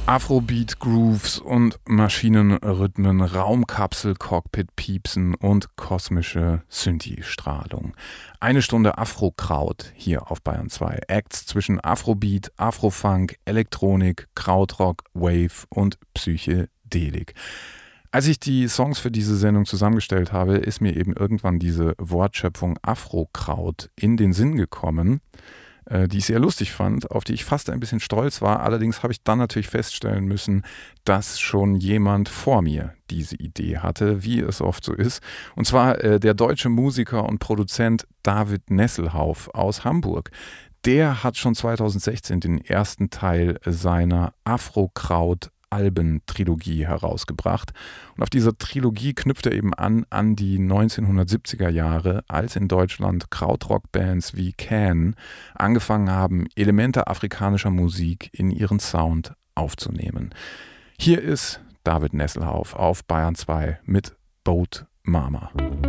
Afrobeat, Grooves und Maschinenrhythmen, Raumkapsel, Cockpit-Piepsen und kosmische Synthi-Strahlung. Eine Stunde Afro-Kraut hier auf Bayern 2. Acts zwischen Afrobeat, Afrofunk, Elektronik, Krautrock, Wave und Psychedelik. Als ich die Songs für diese Sendung zusammengestellt habe, ist mir eben irgendwann diese Wortschöpfung Afro-Kraut in den Sinn gekommen, die ich sehr lustig fand, auf die ich fast ein bisschen stolz war. Allerdings habe ich dann natürlich feststellen müssen, dass schon jemand vor mir diese Idee hatte, wie es oft so ist. Und zwar der deutsche Musiker und Produzent David Nesselhauf aus Hamburg. Der hat schon 2016 den ersten Teil seiner Afro-Kraut-Alben-Trilogie herausgebracht. Und auf dieser Trilogie knüpft er eben an die 1970er Jahre, als in Deutschland Krautrock-Bands wie Can angefangen haben, Elemente afrikanischer Musik in ihren Sound aufzunehmen. Hier ist David Nesselhauf auf Bayern 2 mit Boat Mama.